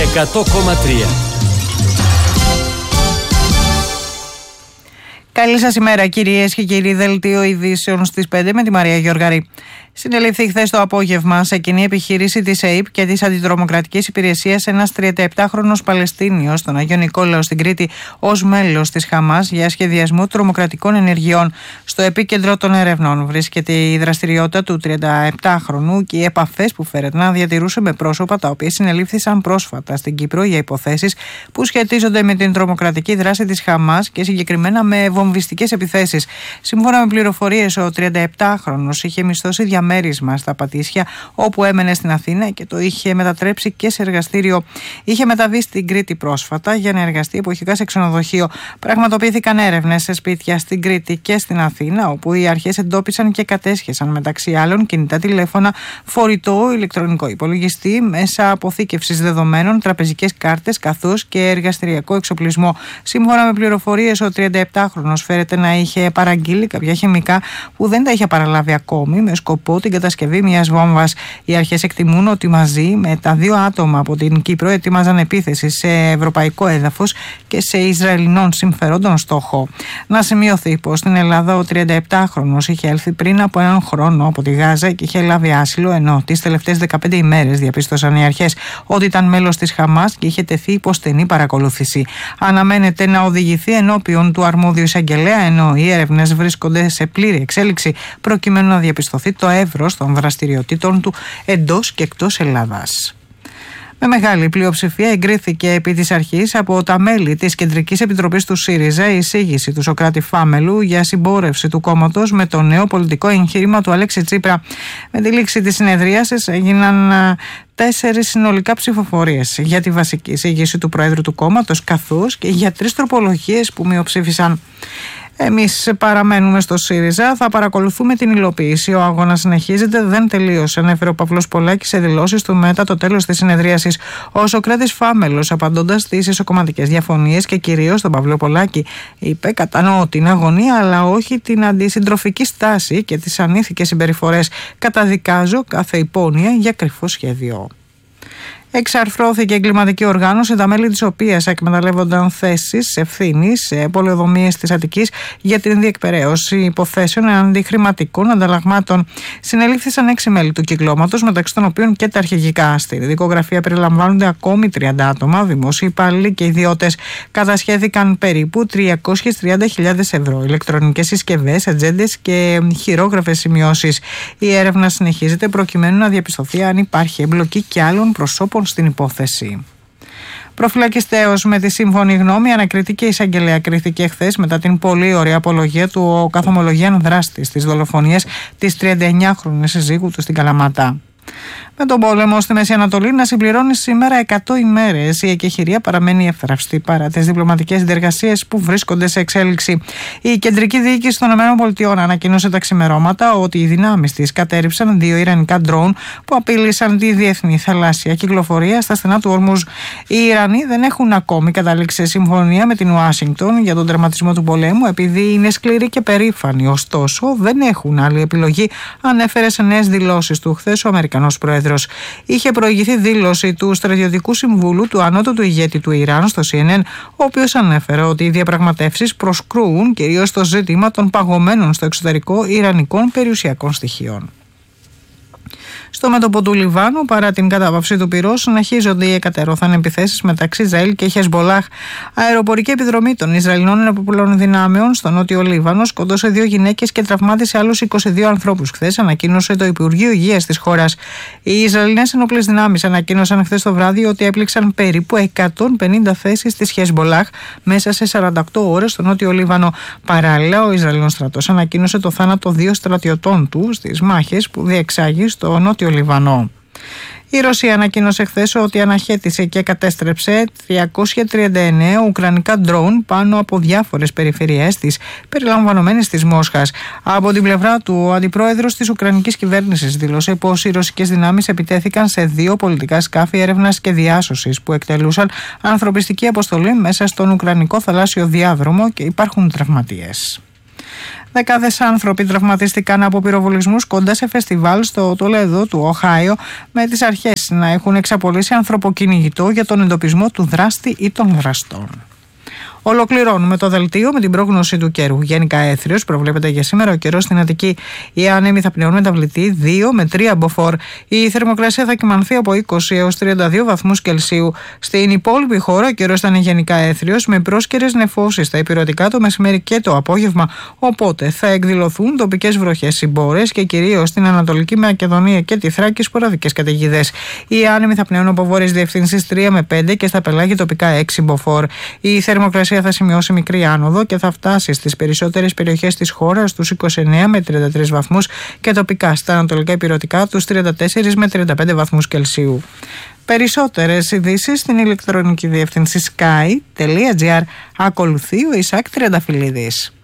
100,3. Καλή σας ημέρα, κυρίες και κύριοι. Δελτίο ειδήσεων στις 5 με τη Μαρία Γεωργαρή. Συνελήφθη χθες το απόγευμα σε κοινή επιχείρηση της ΑΕΠ και της Αντιτρομοκρατικής Υπηρεσίας ένας 37χρονος Παλαιστίνιος στον Άγιο Νικόλαο στην Κρήτη ως μέλος της Χαμάς για σχεδιασμό τρομοκρατικών ενεργειών. Στο επίκεντρο των ερευνών βρίσκεται η δραστηριότητα του 37χρονου και οι επαφές που φέρεται να διατηρούσε με πρόσωπα τα οποία συνελήφθησαν πρόσφατα στην Κύπρο για υποθέσεις που σχετίζονται με την τρομοκρατική δράση της Χαμάς και συγκεκριμένα με βομβιστικές επιθέσεις. Σύμφωνα με πληροφορίες, ο 37χρονος είχε μισθώσει διαμέρισμα στα Πατήσια, όπου έμενε στην Αθήνα και το είχε μετατρέψει και σε εργαστήριο. Είχε μεταβεί στην Κρήτη πρόσφατα για να εργαστεί εποχικά σε ξενοδοχείο. Πραγματοποιήθηκαν έρευνες σε σπίτια στην Κρήτη και στην Αθήνα, όπου οι αρχές εντόπισαν και κατέσχεσαν μεταξύ άλλων κινητά τηλέφωνα, φορητό, ηλεκτρονικό υπολογιστή, μέσα αποθήκευσης δεδομένων, τραπεζικές κάρτες καθώς και εργαστηριακό εξοπλισμό. Σύμφωνα με πληροφορίες, ο 37χρονος φέρεται να είχε παραγγείλει κάποια χημικά που δεν τα είχε παραλάβει ακόμη, με σκοπό την κατασκευή μιας βόμβας. Οι αρχές εκτιμούν ότι μαζί με τα δύο άτομα από την Κύπρο ετοίμαζαν επίθεση σε ευρωπαϊκό έδαφος και σε Ισραηλινών συμφερόντων στόχο. Να σημειωθεί πως στην Ελλάδα ο 37χρονος είχε έλθει πριν από έναν χρόνο από τη Γάζα και είχε λάβει άσυλο, ενώ τις τελευταίες 15 ημέρες διαπίστωσαν οι αρχές ότι ήταν μέλος της Χαμάς και είχε τεθεί υπό στενή παρακολούθηση. Αναμένεται να οδηγηθεί ενώπιον του αρμόδιου εισαγγελέα, ενώ οι έρευνες βρίσκονται σε πλήρη εξέλιξη προκειμένου να διαπιστωθεί το εύρος των δραστηριοτήτων του εντός και εκτός Ελλάδας. Με μεγάλη πλειοψηφία εγκρίθηκε επί της αρχής από τα μέλη της Κεντρικής Επιτροπής του ΣΥΡΙΖΑ η εισήγηση του Σωκράτη Φάμελου για συμπόρευση του κόμματος με το νέο πολιτικό εγχείρημα του Αλέξη Τσίπρα. Με τη λήξη της συνεδρίασης έγιναν 4 συνολικά ψηφοφορίες για τη βασική εισήγηση του Προέδρου του κόμματος, καθώς και για 3 τροπολογίες που μειοψήφισαν. Εμείς παραμένουμε στο ΣΥΡΙΖΑ, θα παρακολουθούμε την υλοποίηση. Ο αγώνας συνεχίζεται, δεν τελείωσε, ανέφερε ο Παυλός Πολάκης σε δηλώσεις του μετά το τέλος της συνεδρίασης. Ο Σωκράτης Φάμελος, απαντώντας στις ισοκομματικές διαφωνίες και κυρίως τον Παυλό Πολάκη, είπε: «Κατανοώ την αγωνία, αλλά όχι την αντισυντροφική στάση και τις ανήθικες συμπεριφορές. Καταδικάζω κάθε υπόνοια για κρυφό σχέδιο». Εξαρθρώθηκε εγκληματική οργάνωση, τα μέλη της οποίας εκμεταλλεύονταν θέσεις ευθύνης σε πολεοδομίες της Αττικής για την διεκπεραίωση υποθέσεων αντιχρηματικών ανταλλαγμάτων. Συνελήφθησαν 6 μέλη του κυκλώματος, μεταξύ των οποίων και τα αρχηγικά. Στη δικογραφία περιλαμβάνονται ακόμη 30 άτομα, δημόσιοι υπάλληλοι και ιδιώτες. Κατασχέθηκαν περίπου 330.000 ευρώ, ηλεκτρονικές συσκευές, ατζέντες και χειρόγραφες σημειώσεις. Η έρευνα συνεχίζεται προκειμένου να διαπιστωθεί αν υπάρχει εμπλοκή και άλλων προσώπων στην υπόθεση. Προφυλακιστέως με τη σύμφωνη γνώμη, ανακριτική εισαγγελέα κρίθηκε χθες μετά την πολύ ωραία απολογία του ο καθομολογίαν δράστης της δολοφονίας της 39χρονης συζύγου του στην Καλαμάτα. Με τον πόλεμο στη Μέση Ανατολή να συμπληρώνει σήμερα 100 ημέρες, η εκεχηρία παραμένει εύθραυστη παρά τις διπλωματικές συνεργασίες που βρίσκονται σε εξέλιξη. Η κεντρική διοίκηση των ΗΠΑ ανακοίνωσε τα ξημερώματα ότι οι δυνάμεις της κατέρριψαν 2 ιρανικά ντρόουν που απείλησαν τη διεθνή θαλάσσια κυκλοφορία στα στενά του Ορμούζ. Οι Ιρανοί δεν έχουν ακόμη καταλήξει σε συμφωνία με την Ουάσιγκτον για τον τερματισμό του πολέμου, επειδή είναι σκληροί και περήφανοι. Ωστόσο, δεν έχουν άλλη επιλογή, ανέφερε σε νέες δηλώσεις του χθες ο Αμερικανός Πρόεδρος. Είχε προηγηθεί δήλωση του στρατιωτικού συμβούλου του ανώτατου ηγέτη του Ιράν στο CNN, ο οποίος ανέφερε ότι οι διαπραγματεύσεις προσκρούουν κυρίως στο ζήτημα των παγωμένων στο εξωτερικό ιρανικών περιουσιακών στοιχείων. Στο μέτωπο του Λιβάνου, παρά την κατάπαυση του πυρός, συνεχίζονται οι εκατέρωθαν επιθέσεις μεταξύ Ισραήλ και Χεσμπολάχ. Αεροπορική επιδρομή των Ισραηλινών ενοπλών δυνάμεων στο νότιο Λίβανο σκότωσε 2 γυναίκες και τραυμάτισε άλλους 22 ανθρώπους χθες, ανακοίνωσε το Υπουργείο Υγείας της χώρας. Οι Ισραηλινές ενόπλες δυνάμεις ανακοίνωσαν χθες το βράδυ ότι έπληξαν περίπου 150 θέσεις της Χεσμπολάχ μέσα σε 48 ώρες στο νότιο Λίβανο. Παράλληλα, ο Ισραηλινός στρατός ανακοίνωσε το θάνατο 2 στρατιωτών του στις μάχες που διεξάγει στο νότιο Λιβανό. Η Ρωσία ανακοίνωσε χθες ότι αναχέτησε και κατέστρεψε 339 ουκρανικά ντρόουν πάνω από διάφορες περιφερειές της, περιλαμβανομένης της Μόσχας. Από την πλευρά του, ο αντιπρόεδρος της Ουκρανικής κυβέρνησης δήλωσε πως οι ρωσικές δυνάμεις επιτέθηκαν σε 2 πολιτικά σκάφη έρευνας και διάσωσης που εκτελούσαν ανθρωπιστική αποστολή μέσα στον Ουκρανικό θαλάσσιο διάδρομο και υπάρχουν τραυματίες. Δεκάδες άνθρωποι τραυματίστηκαν από πυροβολισμούς κοντά σε φεστιβάλ στο Τολέδο του Οχάιο, με τις αρχές να έχουν εξαπολύσει ανθρωποκυνηγητό για τον εντοπισμό του δράστη ή των δραστών. Ολοκληρώνουμε το δελτίο με την πρόγνωση του καιρού. Γενικά έθριος προβλέπεται για σήμερα ο καιρός στην Αττική. Οι άνεμοι θα πνεούν μεταβλητή 2 με 3 μποφόρ. Η θερμοκρασία θα κυμανθεί από 20 έως 32 βαθμούς Κελσίου. Στην υπόλοιπη χώρα ο καιρός θα είναι γενικά έθριος με πρόσκαιρες νεφώσεις στα ηπειρωτικά το μεσημέρι και το απόγευμα. Οπότε θα εκδηλωθούν τοπικές βροχές, συμπόρες και κυρίως στην Ανατολική Μακεδονία και τη Θράκη σποραδικές καταιγίδες. Οι άνεμοι θα πνεούν από βόρειες διευθύνσεις 3 με 5 και στα πελάγια τοπικά 6 μποφόρ. Η θερμοκρασία θα σημειώσει μικρή άνοδο και θα φτάσει στις περισσότερες περιοχές της χώρας στους 29 με 33 βαθμούς και τοπικά στα ανατολικά ηπειρωτικά τους 34 με 35 βαθμούς Κελσίου. Περισσότερες ειδήσεις στην ηλεκτρονική διεύθυνση sky.gr. Ακολουθεί ο Ισάκ Τριανταφυλλίδης.